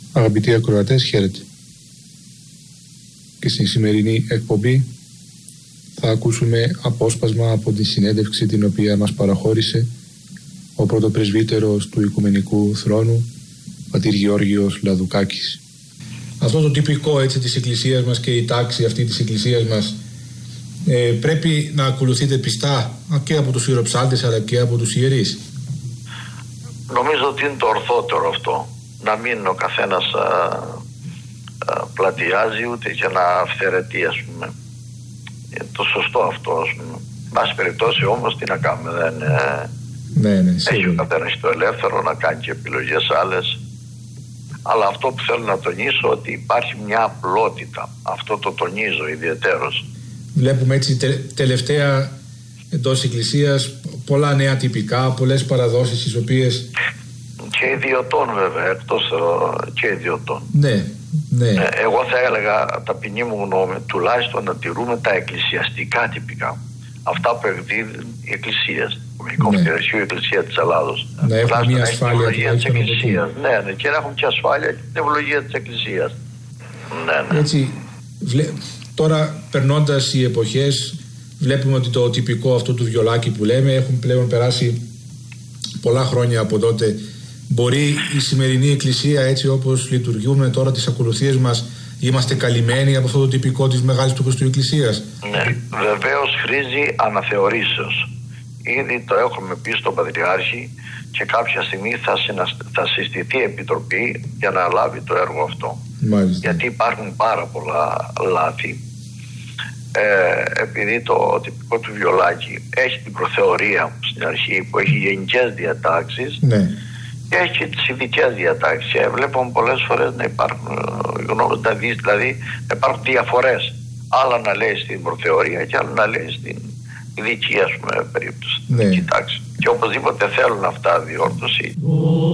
Αγαπητοί ακροατές, χαίρετε. Και στη σημερινή εκπομπή θα ακούσουμε απόσπασμα από τη συνέντευξη την οποία μας παραχώρησε ο πρωτοπρεσβύτερος του Οικουμενικού Θρόνου, πατήρ Γεώργιος Λαδουκάκης. Αυτό το τυπικό έτσι της Εκκλησίας μας και η τάξη αυτή της Εκκλησίας μας πρέπει να ακολουθείτε πιστά και από τους ιεροψάλτες αλλά και από τους ιερείς. Νομίζω ότι είναι το ορθότερο αυτό. Να μην ο καθένας πλατιάζει ούτε και να αυθαιρετεί, ας πούμε. Το σωστό αυτό, ας πούμε. Βάση περιπτώσει όμως τι να κάνουμε, δεν έχει ο καθένας το ελεύθερο να κάνει και επιλογές άλλες. Αλλά αυτό που θέλω να τονίσω ότι υπάρχει μια απλότητα. Αυτό το τονίζω ιδιαιτέρως. Βλέπουμε έτσι τελευταία εντός Εκκλησίας πολλά νέα τυπικά, πολλές παραδόσεις τις οποίες... Και ιδιωτών βέβαια, εκτός και ιδιωτών. Ναι. Εγώ θα έλεγα ταπεινή μου γνώμη τουλάχιστον να τηρούμε τα εκκλησιαστικά τυπικά. Αυτά που εκδίδουν οι εκκλησίες. Η Κοφτερεσίου Εκκλησία της Ελλάδος. Να έχουμε μια ασφάλεια της Εκκλησίας. Ναι, και να έχουμε και ασφάλεια και την ευλογία της Εκκλησίας. Ναι. Έτσι, τώρα περνώντας οι εποχές, βλέπουμε ότι το τυπικό αυτό του βιολάκι που λέμε, έχουν πλέον περάσει πολλά χρόνια από τότε. Μπορεί η σημερινή Εκκλησία, έτσι όπως λειτουργούμε τώρα τις ακολουθίες μας, είμαστε καλυμμένοι από αυτό το τυπικό της Μεγάλης του Χριστού Εκκλησίας? Ναι, βεβαίως χρήζει αναθεωρήσεως. Ήδη το έχουμε πει στον Πατριάρχη και κάποια στιγμή θα συστηθεί επιτροπή για να λάβει το έργο αυτό. Μάλιστα. Γιατί υπάρχουν πάρα πολλά λάθη. Επειδή το τυπικό του βιολάκι έχει την προθεωρία στην αρχή που έχει γενικές διατάξεις, ναι, και έχει και τις ειδικές διατάξεις. Βλέπουμε πολλές φορές να υπάρχουν δηλαδή να υπάρχουν διαφορές. Άλλα να λέει στην προθεωρία και άλλα να λέει στην ειδική, ας πούμε, περίπτωση. Ναι. Και οπωσδήποτε θέλουν αυτά διόρθωση.